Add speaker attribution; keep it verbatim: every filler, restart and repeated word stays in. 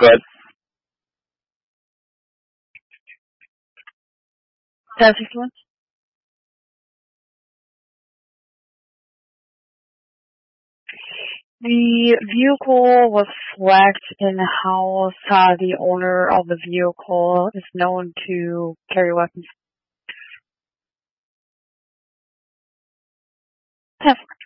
Speaker 1: Good.
Speaker 2: That's excellent. The vehicle was flagged in-house. Uh, the owner of the vehicle is known to carry weapons. Yes.